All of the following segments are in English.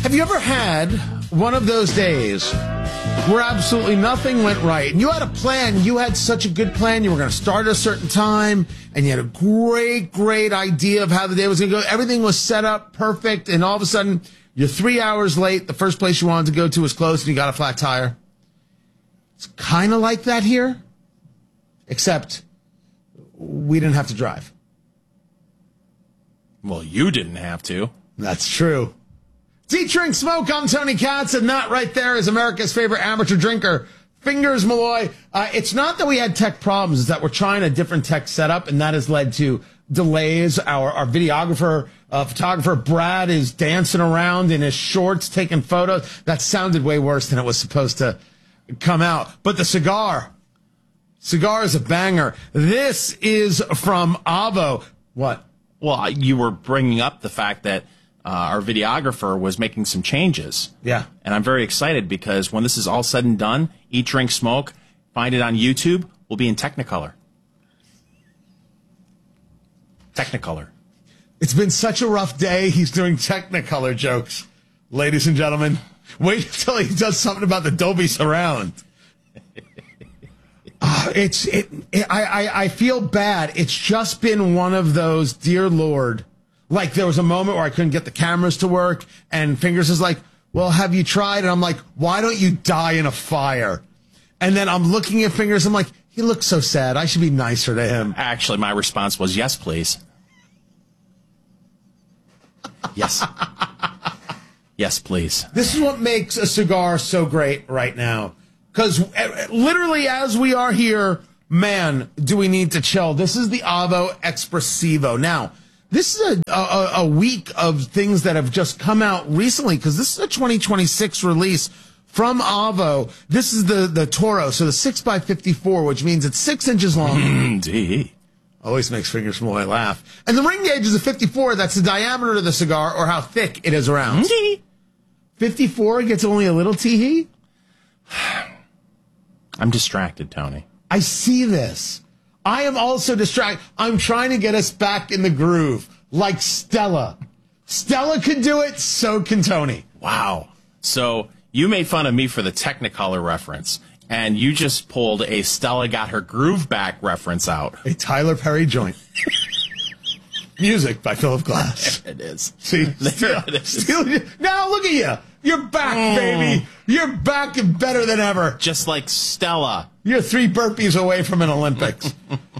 Have you ever had one of those days where absolutely nothing went right? And you had a plan. You had such a good plan. You were going to start at a certain time, and you had a great idea of how the day was going to go. Everything was set up perfect, and all of a sudden, you're 3 hours late. The first place you wanted to go to was closed, and you got a flat tire. It's kind of like that here, except we didn't have to drive. Well, you didn't have to. That's true. Eat, Drink, Smoke. I'm Tony Katz, and that right there is America's favorite amateur drinker, Fingers Malloy. It's not that we had tech problems, it's that we're trying a different tech setup, and that has led to delays. Our videographer, photographer, Brad, is dancing around in his shorts, taking photos. That sounded way worse than it was supposed to come out. But the cigar is a banger. This is from Avo. What? Well, you were bringing up the fact that our videographer was making some changes. Yeah. And I'm very excited because when this is all said and done, Eat, Drink, Smoke, find it on YouTube, will be in Technicolor. Technicolor. It's been such a rough day. He's doing Technicolor jokes. Ladies and gentlemen, wait until he does something about the Dolby Surround. I feel bad. It's just been one of those, dear Lord. Like, there was a moment where I couldn't get the cameras to work, and Fingers is like, well, have you tried? And I'm like, why don't you die in a fire? And then I'm looking at Fingers, I'm like, he looks so sad. I should be nicer to him. Actually, my response was, yes, please. Yes. Yes, please. This is what makes a cigar so great right now. Because literally as we are here, man, do we need to chill. This is the Avo Expressivo. Now, this is a week of things that have just come out recently, because this is a 2026 release from Avo. This is the Toro, so the 6x54, which means it's 6 inches long. Indeed. Always makes Fingers Malloy laugh. And the ring gauge is a 54. That's the diameter of the cigar, or how thick it is around. 54 gets only a little tee-hee? I'm distracted, Tony. I see this. I am also distracted. I'm trying to get us back in the groove, like Stella. Stella could do it, so can Tony. Wow. So you made fun of me for the Technicolor reference, and you just pulled a Stella Got Her Groove Back reference out. A Tyler Perry joint. Music by Philip Glass. There it is. See? There it is. Now look at you. You're back, baby. You're back and better than ever. Just like Stella. You're 3 burpees away from an Olympics.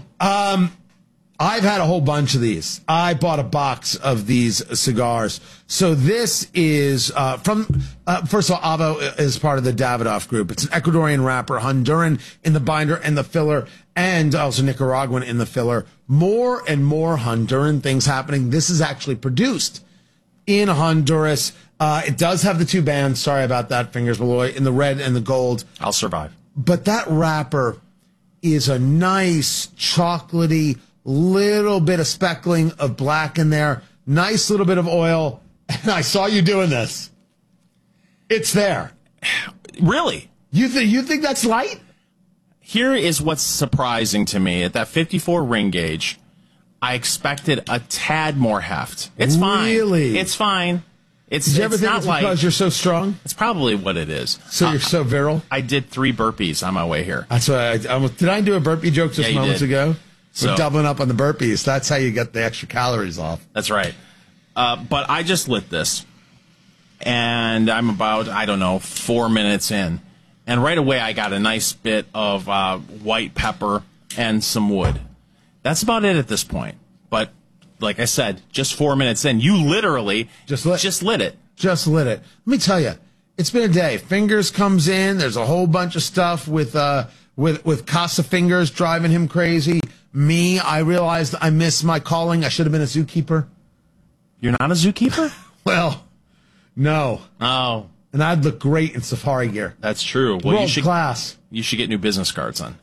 I've had a whole bunch of these. I bought a box of these cigars. So this is first of all, Avo is part of the Davidoff group. It's an Ecuadorian wrapper, Honduran in the binder and the filler, and also Nicaraguan in the filler. More and more Honduran things happening. This is actually produced in Honduras. It does have the 2 bands. Sorry about that, Fingers Malloy, in the red and the gold. I'll survive. But that wrapper is a nice chocolatey, little bit of speckling of black in there. Nice little bit of oil. And I saw you doing this. It's there. Really? You think that's light? Here is what's surprising to me. At that 54 ring gauge, I expected a tad more heft. It's fine. Really? It's fine. Did you ever think not it's light. because you're so strong? It's probably what it is. So you're so virile? I did 3 burpees on my way here. That's why did I do a burpee joke just moments ago? So, we're doubling up on the burpees. That's how you get the extra calories off. That's right. But I just lit this, and I'm about, 4 minutes in. And right away, I got a nice bit of white pepper and some wood. That's about it at this point. But like I said, just 4 minutes in, you literally just lit it. Just lit it. Let me tell you, it's been a day. Fingers comes in. There's a whole bunch of stuff with Casa Fingers driving him crazy. Me, I realized I missed my calling. I should have been a zookeeper. You're not a zookeeper? Well, no. Oh. And I'd look great in safari gear. That's true. Well, World class. You should get new business cards on.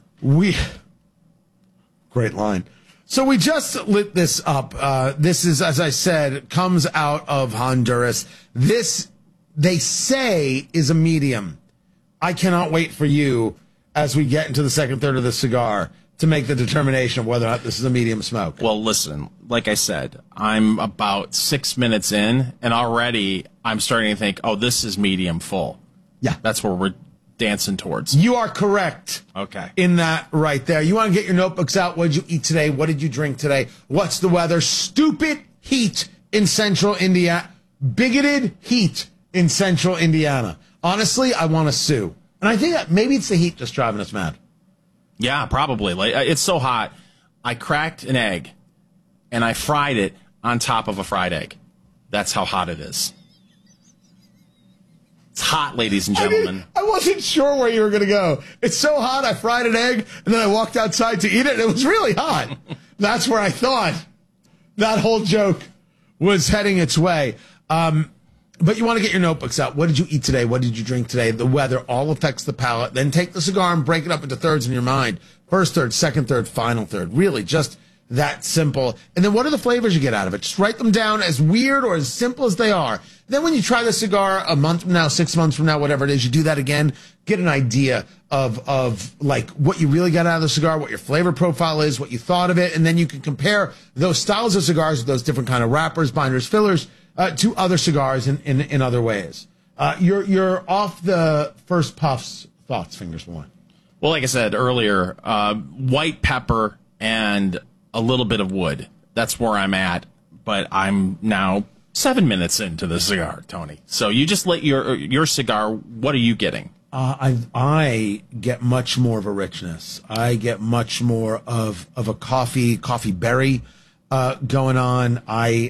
Great line. So we just lit this up. This is, as I said, comes out of Honduras. This, they say, is a medium. I cannot wait for you as we get into the second third of the cigar to make the determination of whether or not this is a medium smoke. Well, listen, like I said, I'm about 6 minutes in, and already I'm starting to think, oh, this is medium full. Yeah. That's where we're dancing towards. You are correct. Okay. In that right there. You want to get your notebooks out. What did you eat today? What did you drink today? What's the weather? Stupid heat in central Indiana. Bigoted heat in central Indiana. Honestly, I want to sue. And I think that maybe it's the heat just driving us mad. Yeah, probably. Like, it's so hot. I cracked an egg, and I fried it on top of a fried egg. That's how hot it is. It's hot, ladies and gentlemen. I wasn't sure where you were going to go. It's so hot, I fried an egg, and then I walked outside to eat it, and it was really hot. That's where I thought that whole joke was heading its way. But you want to get your notebooks out. What did you eat today? What did you drink today? The weather all affects the palate. Then take the cigar and break it up into thirds in your mind. First third, second third, final third. Really just that simple. And then what are the flavors you get out of it? Just write them down as weird or as simple as they are. Then when you try the cigar a month from now, 6 months from now, whatever it is, you do that again, get an idea of like what you really got out of the cigar, what your flavor profile is, what you thought of it. And then you can compare those styles of cigars with those different kind of wrappers, binders, fillers, to other cigars in other ways. You're off the first puffs thoughts, Fingers Malloy. Well, like I said earlier, white pepper and a little bit of wood. That's where I'm at. But I'm now 7 minutes into the cigar, Tony. So you just let your cigar. What are you getting? I get much more of a richness. I get much more of a coffee berry going on.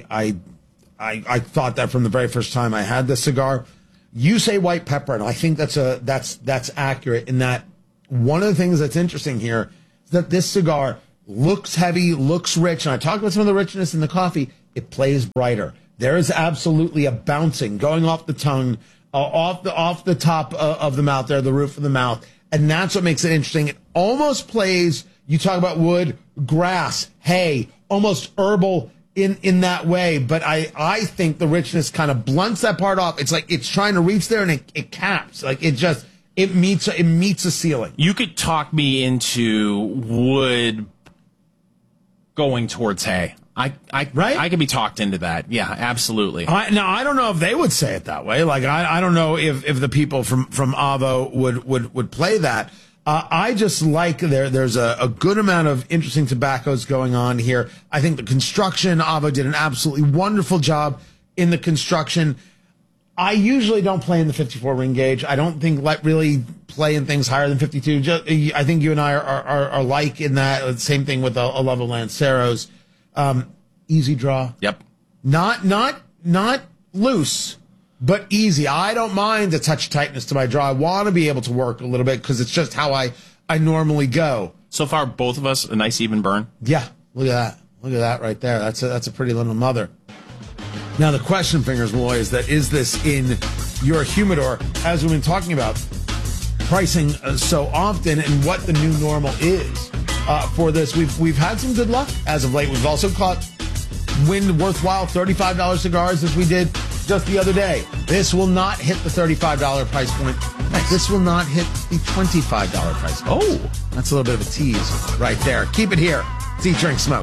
I thought that from the very first time I had this cigar. You say white pepper, and I think that's accurate in that one of the things that's interesting here is that this cigar looks heavy, looks rich, and I talked about some of the richness in the coffee. It plays brighter. There is absolutely a bouncing going off the tongue, off the top of the mouth there, the roof of the mouth, and that's what makes it interesting. It almost plays, you talk about wood, grass, hay, almost herbal in that way, but I think the richness kind of blunts that part off. It's like it's trying to reach there and it caps. Like it meets a ceiling. You could talk me into wood going towards hay. I could be talked into that. Yeah, absolutely. Now I don't know if they would say it that way. Like I don't know if the people from Avo would play that. I just like there's a good amount of interesting tobaccos going on here. I think the construction, Avo did an absolutely wonderful job in the construction. I usually don't play in the 54 ring gauge. I don't think really play in things higher than 52. I think you and I are alike in that. Same thing with a level Lanceros. Easy draw. Yep. Not loose, but easy. I don't mind the touch tightness to my draw. I want to be able to work a little bit because it's just how I normally go. So far, both of us, a nice even burn. Yeah. Look at that. Look at that right there. That's a pretty little mother. Now, the question, Fingers Malloy, is this in your humidor, as we've been talking about pricing so often and what the new normal is for this. We've had some good luck as of late. We've also caught worthwhile $35 cigars as we did just the other day. This will not hit the $35 price point. Nice. This will not hit the $25 price point. Oh, that's a little bit of a tease right there. Keep it here. It's Eat, Drink, Smoke.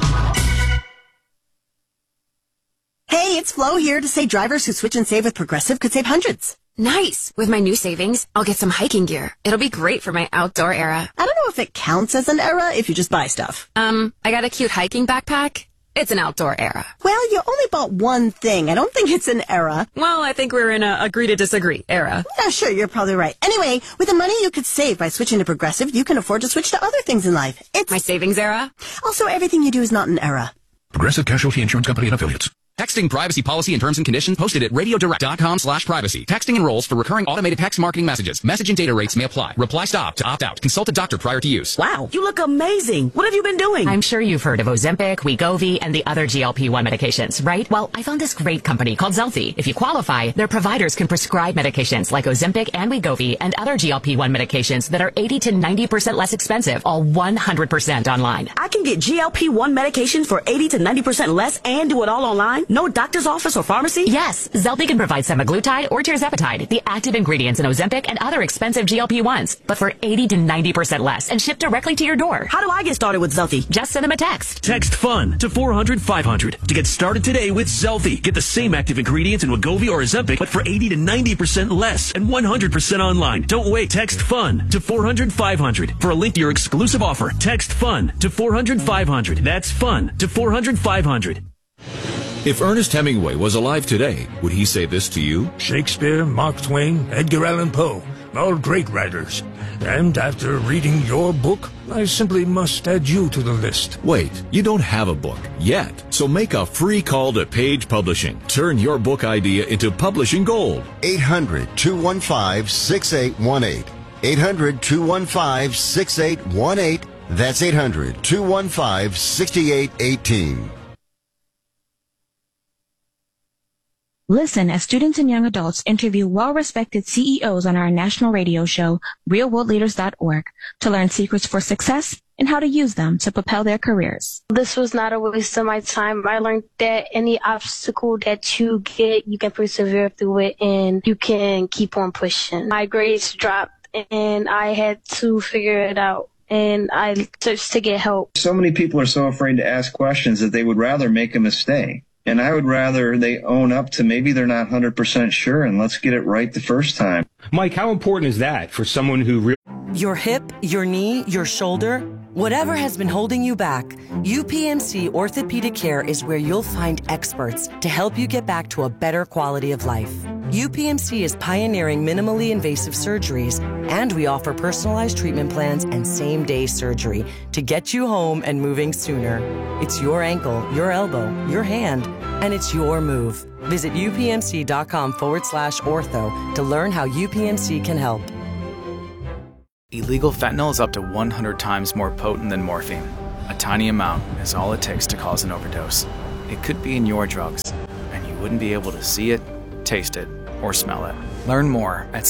Hey, it's Flo here to say drivers who switch and save with Progressive could save hundreds. Nice. With my new savings, I'll get some hiking gear. It'll be great for my outdoor era. I don't know if it counts as an era if you just buy stuff. I got a cute hiking backpack. It's an outdoor era. Well, you only bought one thing. I don't think it's an era. Well, I think we're in a agree to disagree era. Yeah, sure, you're probably right. Anyway, with the money you could save by switching to Progressive, you can afford to switch to other things in life. It's my savings era. Also, everything you do is not an era. Progressive Casualty Insurance Company and Affiliates. Texting privacy policy and terms and conditions posted at radiodirect.com/privacy. Texting enrolls for recurring automated text marketing messages. Message and data rates may apply. Reply stop to opt out. Consult a doctor prior to use. Wow, you look amazing. What have you been doing? I'm sure you've heard of Ozempic, Wegovy, and the other GLP-1 medications, right? Well, I found this great company called Zelfie. If you qualify, their providers can prescribe medications like Ozempic and Wegovy and other GLP-1 medications that are 80 to 90% less expensive, all 100% online. I can get GLP-1 medications for 80 to 90% less and do it all online? No doctor's office or pharmacy? Yes, Zelfie can provide semaglutide or tirzepatide, the active ingredients in Ozempic and other expensive GLP-1s, but for 80 to 90% less and shipped directly to your door. How do I get started with Zelfie? Just send them a text. Text FUN to 400-500 to get started today with Zelfie. Get the same active ingredients in Wegovy or Ozempic, but for 80 to 90% less and 100% online. Don't wait. Text FUN to 400-500 for a link to your exclusive offer. Text FUN to 400-500. That's FUN to 400-500. If Ernest Hemingway was alive today, would he say this to you? Shakespeare, Mark Twain, Edgar Allan Poe, all great writers. And after reading your book, I simply must add you to the list. Wait, you don't have a book yet. So make a free call to Page Publishing. Turn your book idea into publishing gold. 800-215-6818. 800-215-6818. That's 800-215-6818. Listen as students and young adults interview well-respected CEOs on our national radio show, realworldleaders.org, to learn secrets for success and how to use them to propel their careers. This was not a waste of my time. I learned that any obstacle that you get, you can persevere through it and you can keep on pushing. My grades dropped and I had to figure it out. And I searched to get help. So many people are so afraid to ask questions that they would rather make a mistake. And I would rather they own up to maybe they're not 100% sure and let's get it right the first time. Mike, how important is that for someone who Your hip, your knee, your shoulder, whatever has been holding you back, UPMC Orthopedic Care is where you'll find experts to help you get back to a better quality of life. UPMC is pioneering minimally invasive surgeries, and we offer personalized treatment plans and same-day surgery to get you home and moving sooner. It's your ankle, your elbow, your hand, and it's your move. Visit upmc.com/ortho to learn how UPMC can help. Illegal fentanyl is up to 100 times more potent than morphine. A tiny amount is all it takes to cause an overdose. It could be in your drugs, and you wouldn't be able to see it, taste it, or smell it. Learn more at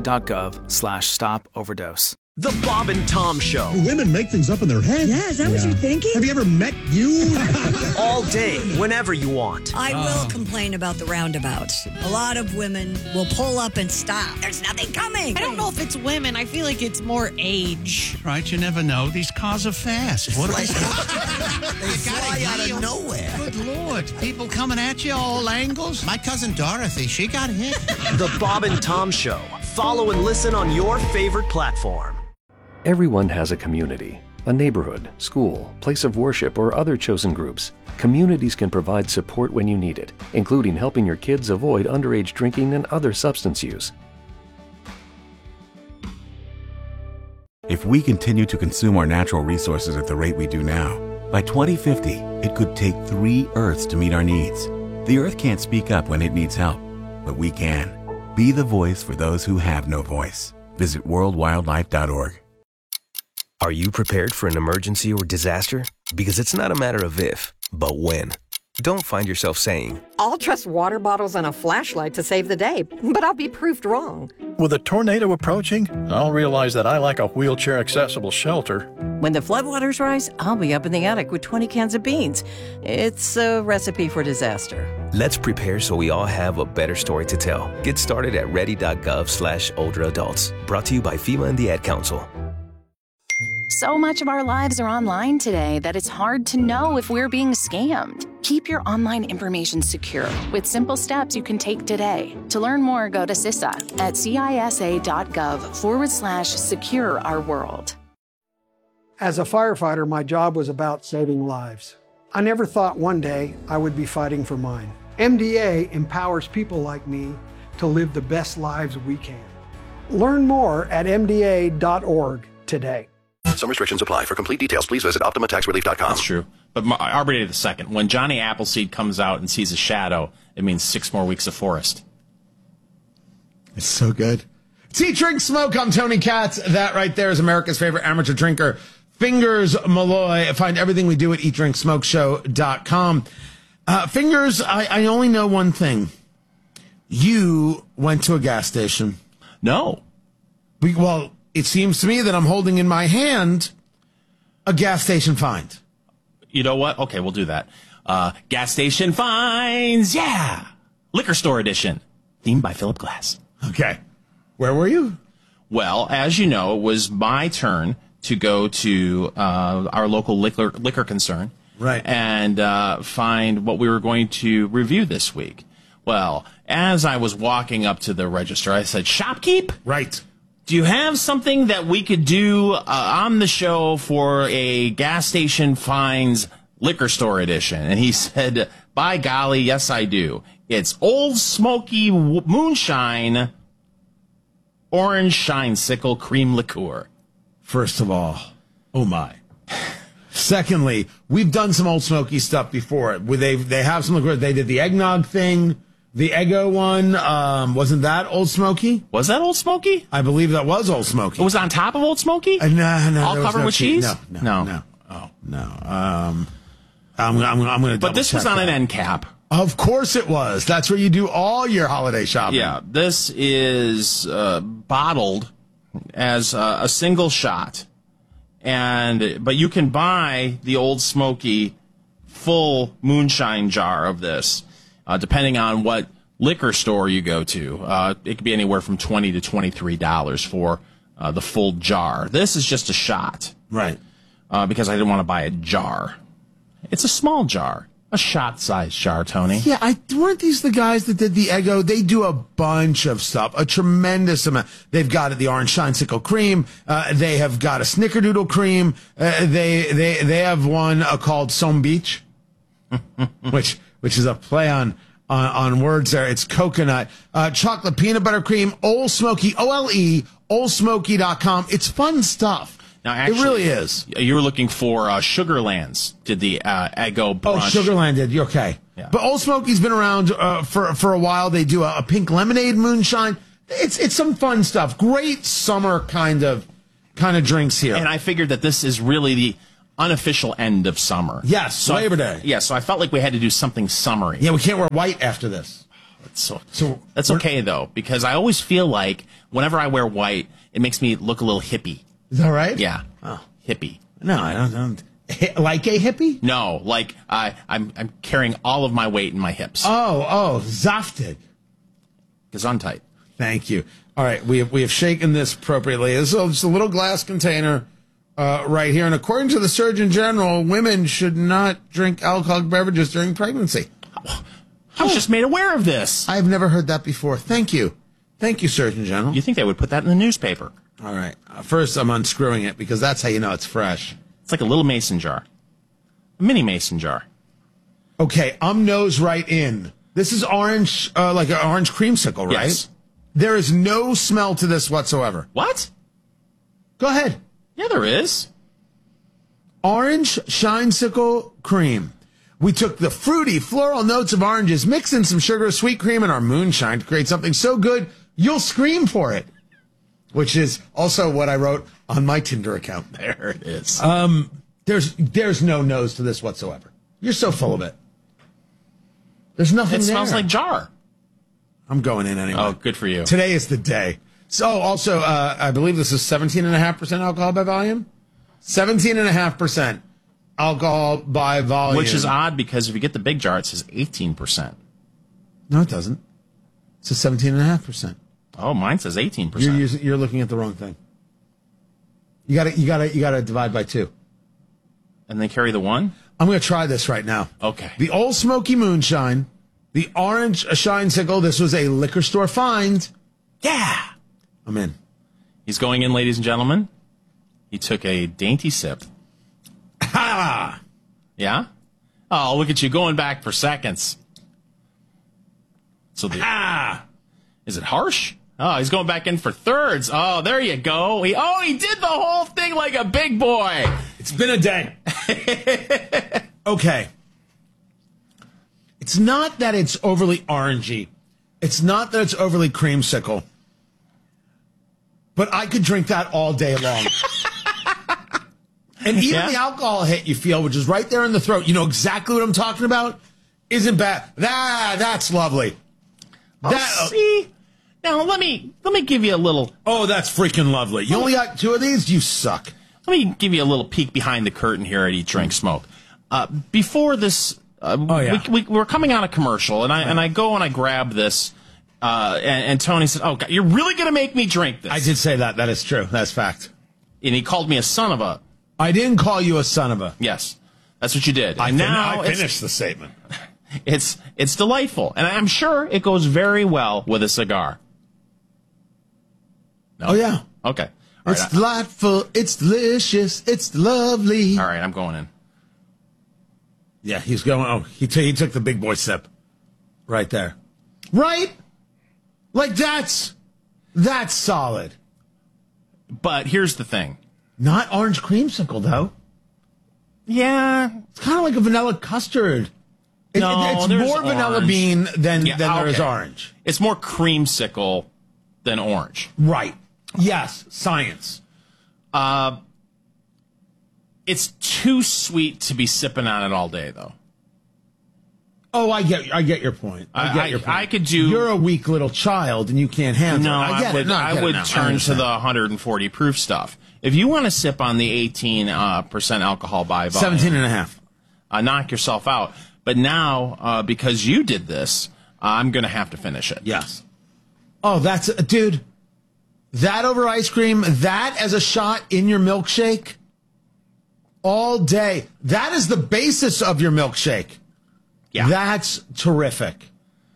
cdc.gov/stop-overdose. The Bob and Tom Show. Women make things up in their head. Yeah, is that what you're thinking? Have you ever met you? All day, whenever you want. I will complain about the roundabouts. A lot of women will pull up and stop. There's nothing coming. I don't know if it's women. I feel like it's more age. Right, you never know. These cars are fast. What they fly out of nowhere. Good Lord. People coming at you all angles. My cousin Dorothy, she got hit. The Bob and Tom Show. Follow and listen on your favorite platform. Everyone has a community, a neighborhood, school, place of worship, or other chosen groups. Communities can provide support when you need it, including helping your kids avoid underage drinking and other substance use. If we continue to consume our natural resources at the rate we do now, by 2050, it could take 3 Earths to meet our needs. The Earth can't speak up when it needs help, but we can. Be the voice for those who have no voice. Visit worldwildlife.org. Are you prepared for an emergency or disaster? Because it's not a matter of if, but when. Don't find yourself saying, I'll trust water bottles and a flashlight to save the day, but I'll be proved wrong. With a tornado approaching, I'll realize that I like a wheelchair-accessible shelter. When the floodwaters rise, I'll be up in the attic with 20 cans of beans. It's a recipe for disaster. Let's prepare so we all have a better story to tell. Get started at ready.gov/older adults. Brought to you by FEMA and the Ad Council. So much of our lives are online today that it's hard to know if we're being scammed. Keep your online information secure with simple steps you can take today. To learn more, go to CISA at CISA.gov/secure our world. As a firefighter, my job was about saving lives. I never thought one day I would be fighting for mine. MDA empowers people like me to live the best lives we can. Learn more at MDA.org today. Some restrictions apply. For complete details, please visit OptimaTaxRelief.com. That's true. But Arbor Day the 2nd, when Johnny Appleseed comes out and sees a shadow, it means 6 more weeks of forest. It's so good. Tea, Drink, Smoke. I'm Tony Katz. That right there is America's favorite amateur drinker, Fingers Malloy. Find everything we do at eatdrinksmokeshow.com. Fingers, I only know one thing. You went to a gas station. No. Well, it seems to me that I'm holding in my hand a gas station find. You know what? Okay, we'll do that. Gas Station Finds, yeah! Liquor Store Edition, themed by Philip Glass. Okay. Where were you? Well, as you know, it was my turn to go to our local liquor concern. Right. And find what we were going to review this week. Well, as I was walking up to the register, I said, "Shopkeep? Right. Do you have something that we could do on the show for a Gas Station Finds Liquor Store Edition?" And he said, "By golly, yes, I do. It's Old Smoky Moonshine Orange Shine Sickle Cream Liqueur." First of all, oh my. Secondly, we've done some Old Smoky stuff before. They have some liqueur. They did the eggnog thing, the Eggo one. Wasn't that Old Smoky? Was that Old Smoky? I believe that was Old Smoky. It was on top of Old Smoky? No. All covered with cheese? No. Oh no. I'm going to. But this was on an end cap. Of course it was. That's where you do all your holiday shopping. Yeah, this is bottled as a single shot. But you can buy the Old Smoky full moonshine jar of this, depending on what liquor store you go to. It could be anywhere from $20 to $23 for the full jar. This is just a shot. Right. Because I didn't want to buy a jar. It's a small jar. A shot-sized jar, Tony. Yeah, weren't these the guys that did the Eggo? They do a bunch of stuff, a tremendous amount. They've got the Orange Shine Sickle Cream. They have got a Snickerdoodle Cream. They have one called Some Beach, which is a play on words there. It's coconut. Chocolate peanut butter cream, Old Smoky, OLE, oldsmoky.com. It's fun stuff. Now, actually, it really is. You were looking for Sugarlands did the Eggo brunch. Oh, Sugarland did. You're okay. Yeah. But Old Smoky's been around for a while. They do a pink lemonade moonshine. It's some fun stuff. Great summer kind of drinks here. And I figured that this is really the unofficial end of summer. Yes, Labor Day. Yeah, so I felt like we had to do something summery. Yeah, we can't wear white after this. So that's okay, though, because I always feel like whenever I wear white, it makes me look a little hippie. Is that right? Yeah. Oh. Hippie. No, I don't. Like a hippie? No, like I'm carrying all of my weight in my hips. Oh, zaftig. Gesundheit. Thank you. All right, we have shaken this appropriately. This is just a little glass container right here. And according to the Surgeon General, women should not drink alcoholic beverages during pregnancy. I was just made aware of this. I've never heard that before. Thank you. Thank you, Surgeon General. You think they would put that in the newspaper? All right. First, I'm unscrewing it because that's how you know it's fresh. It's like a little mason jar. A mini mason jar. Okay, I'm nose right in. This is orange, like an orange creamsicle, right? Yes. There is no smell to this whatsoever. What? Go ahead. Yeah, there is. Orange Shinesicle cream. We took the fruity floral notes of oranges, mixed in some sugar, sweet cream, and our moonshine to create something so good you'll scream for it. Which is also what I wrote on my Tinder account. There it is. There's no nose to this whatsoever. You're so full of it. There's nothing there. It smells like jar. I'm going in anyway. Oh, good for you. Today is the day. So also, I believe this is 17.5% alcohol by volume. 17.5% alcohol by volume. Which is odd because if you get the big jar, it says 18%. No, it doesn't. It says 17.5%. Oh, mine says 18%. You're looking at the wrong thing. You gotta divide by 2. And then carry the 1? I'm gonna try this right now. Okay. The Old Smoky Moonshine, the Orange Shinesicle. This was a liquor store find. Yeah. I'm in. He's going in, ladies and gentlemen. He took a dainty sip. Ha! Yeah? Oh, look at you going back for seconds. So is it harsh? Oh, he's going back in for thirds. Oh, there you go. He did the whole thing like a big boy. It's been a day. Okay. It's not that it's overly orangey. It's not that it's overly creamsicle. But I could drink that all day long. And even the alcohol hit you feel, which is right there in the throat, you know exactly what I'm talking about, isn't bad. That's lovely. See? Now, let me give you a little... Oh, that's freaking lovely. You only got 2 of these? You suck. Let me give you a little peek behind the curtain here at Eat, Drink, Smoke. Before this we're coming out of commercial, and I go and I grab this, and Tony said, "Oh God, you're really going to make me drink this?" I did say that. That is true. That's fact. And he called me a son of a. I didn't call you a son of a. Yes, that's what you did. I finished the statement. It's delightful, and I'm sure it goes very well with a cigar. No? Oh yeah. Okay. It's delightful. It's delicious. It's lovely. All right, I'm going in. Yeah, he's going. Oh, he took the big boy sip, right there. Right? Like that's solid. But here's the thing. Not orange creamsicle though. Yeah, it's kind of like a vanilla custard. It's more vanilla bean than there is orange. It's more creamsicle than orange. Right. Yes. Science. It's too sweet to be sipping on it all day, though. Oh, I get your point. I could do. You're a weak little child and you can't handle it. I would turn to the 140 proof stuff. If you want to sip on the 18% alcohol by volume, 17.5, knock yourself out. But now, because you did this, I'm going to have to finish it. Yes. Oh, dude. That over ice cream, that as a shot in your milkshake all day. That is the basis of your milkshake. Yeah. That's terrific.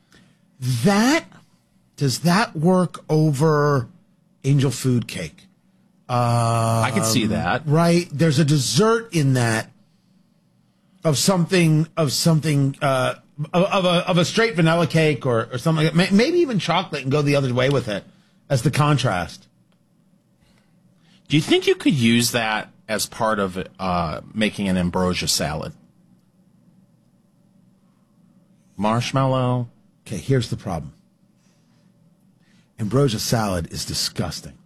Does that work over Angel Food Cake? I could see that. Right. There's a dessert in that of something of a straight vanilla cake or something like that. Maybe even chocolate and go the other way with it as the contrast. Do you think you could use that as part of making an ambrosia salad? Marshmallow. Okay, here's the problem. Ambrosia salad is disgusting.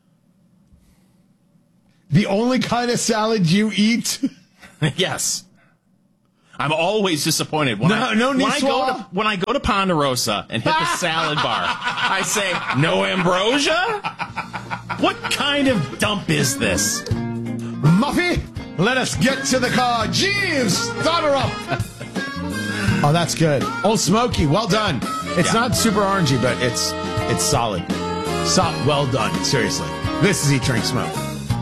The only kind of salad you eat? Yes. I'm always disappointed when I go to Ponderosa and hit the salad bar. I say, no ambrosia? What kind of dump is this? Muffy, let us get to the car. Jeeves, start her up. Oh, that's good. Old Smoky, well done. It's not super orangey, but it's solid. Well done, seriously. This is Eat, Drink, Smoke.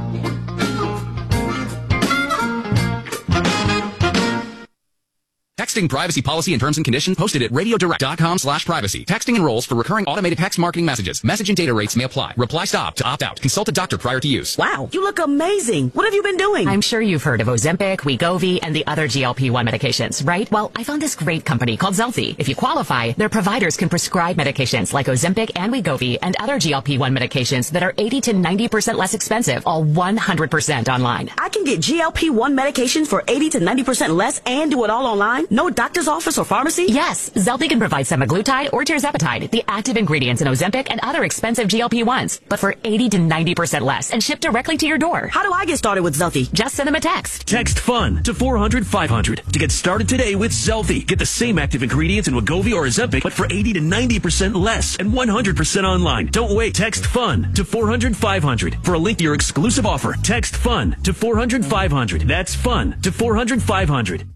Texting privacy policy and terms and conditions posted at radiodirect.com/privacy. Texting enrolls for recurring automated text marketing messages. Message and data rates may apply. Reply stop to opt out. Consult a doctor prior to use. Wow, you look amazing. What have you been doing? I'm sure you've heard of Ozempic, Wegovy, and the other GLP-1 medications, right? Well, I found this great company called Zelfie. If you qualify, their providers can prescribe medications like Ozempic and Wegovy and other GLP-1 medications that are 80 to 90% less expensive, all 100% online. I can get GLP-1 medications for 80 to 90% less and do it all online? No doctor's office or pharmacy? Yes, Zelfie can provide semaglutide or tirzepatide, the active ingredients in Ozempic and other expensive GLP-1s, but for 80 to 90% less and shipped directly to your door. How do I get started with Zelfie? Just send them a text. Text FUN to 400-500 to get started today with Zelfie. Get the same active ingredients in Wegovy or Ozempic, but for 80 to 90% less and 100% online. Don't wait. Text FUN to 400-500 for a link to your exclusive offer. Text FUN to 400-500. That's FUN to 400-500.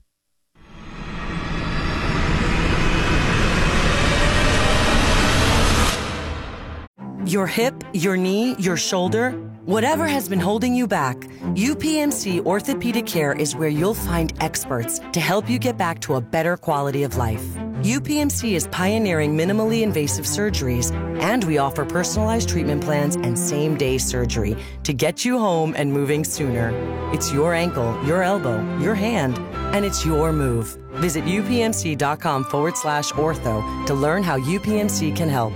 Your hip, your knee, your shoulder, whatever has been holding you back, UPMC Orthopedic Care is where you'll find experts to help you get back to a better quality of life. UPMC is pioneering minimally invasive surgeries, and we offer personalized treatment plans and same-day surgery to get you home and moving sooner. It's your ankle, your elbow, your hand, and it's your move. Visit upmc.com/ortho to learn how UPMC can help.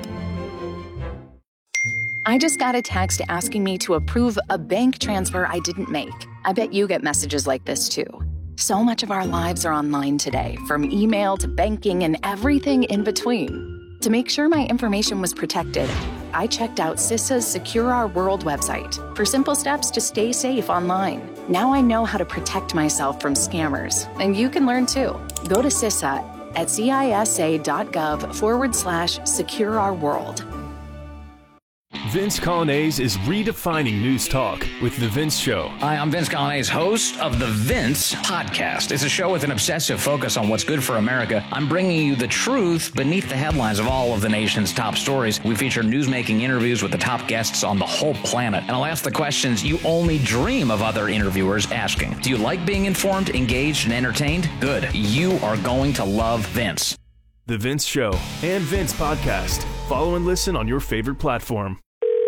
I just got a text asking me to approve a bank transfer I didn't make. I bet you get messages like this too. So much of our lives are online today, from email to banking and everything in between. To make sure my information was protected, I checked out CISA's Secure Our World website for simple steps to stay safe online. Now I know how to protect myself from scammers, and you can learn too. Go to CISA at cisa.gov/Secure Our World. Vince Colonnese is redefining news talk with The Vince Show. Hi, I'm Vince Colonnese, host of The Vince Podcast. It's a show with an obsessive focus on what's good for America. I'm bringing you the truth beneath the headlines of all of the nation's top stories. We feature newsmaking interviews with the top guests on the whole planet. And I'll ask the questions you only dream of other interviewers asking. Do you like being informed, engaged, and entertained? Good. You are going to love Vince. The Vince Show and Vince Podcast. Follow and listen on your favorite platform.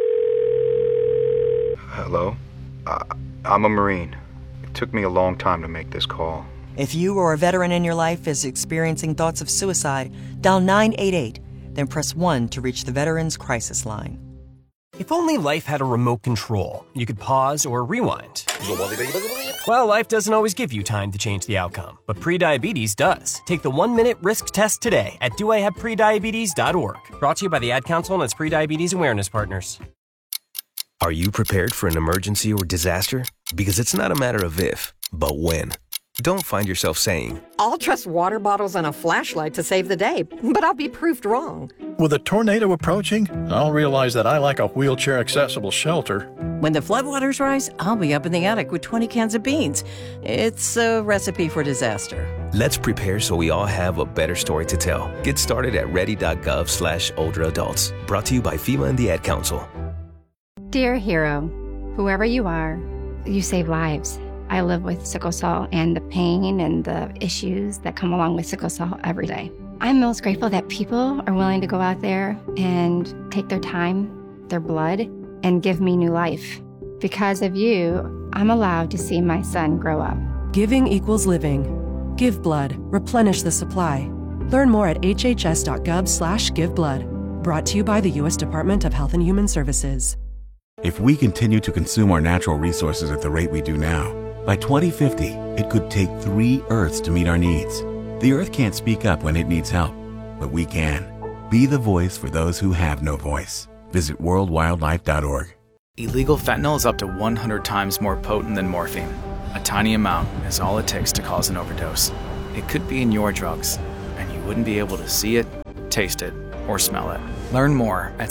Hello? I'm a Marine. It took me a long time to make this call. If you or a veteran in your life is experiencing thoughts of suicide, dial 988, then press 1 to reach the Veterans Crisis Line. If only life had a remote control, you could pause or rewind. Well, life doesn't always give you time to change the outcome, but prediabetes does. Take the 1-minute risk test today at doihaveprediabetes.org. Brought to you by the Ad Council and its Prediabetes Awareness Partners. Are you prepared for an emergency or disaster? Because it's not a matter of if, but when. Don't find yourself saying, I'll trust water bottles and a flashlight to save the day, but I'll be proved wrong. With a tornado approaching, I'll realize that I lack a wheelchair-accessible shelter. When the floodwaters rise, I'll be up in the attic with 20 cans of beans. It's a recipe for disaster. let's prepare so we all have a better story to tell. Get started at ready.gov/older-adults. Brought to you by FEMA and the Ad Council. Dear hero, whoever you are, you save lives. I live with sickle cell and the pain and the issues that come along with sickle cell every day. I'm most grateful that people are willing to go out there and take their time, their blood, and give me new life. Because of you, I'm allowed to see my son grow up. Giving equals living. Give blood. Replenish the supply. Learn more at hhs.gov/giveblood. Brought to you by the U.S. Department of Health and Human Services. If we continue to consume our natural resources at the rate we do now, by 2050, it could take 3 Earths to meet our needs. The Earth can't speak up when it needs help, but we can. Be the voice for those who have no voice. Visit worldwildlife.org. Illegal fentanyl is up to 100 times more potent than morphine. A tiny amount is all it takes to cause an overdose. It could be in your drugs, and you wouldn't be able to see it, taste it, or smell it. Learn more at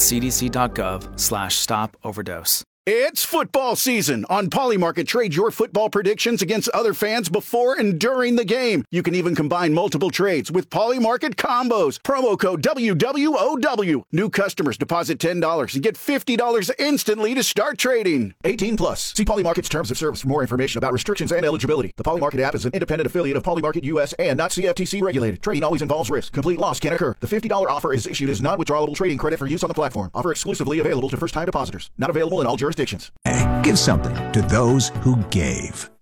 cdc.gov/stop-overdose. It's football season. On Polymarket, trade your football predictions against other fans before and during the game. You can even combine multiple trades with Polymarket combos. Promo code WWOW. New customers deposit $10 and get $50 instantly to start trading. 18 plus. See Polymarket's terms of service for more information about restrictions and eligibility. The Polymarket app is an independent affiliate of Polymarket US and not CFTC regulated. Trading always involves risk. Complete loss can occur. The $50 offer is issued as non-withdrawable trading credit for use on the platform. Offer exclusively available to first-time depositors. Not available in all jurisdictions. Hey, give something to those who gave.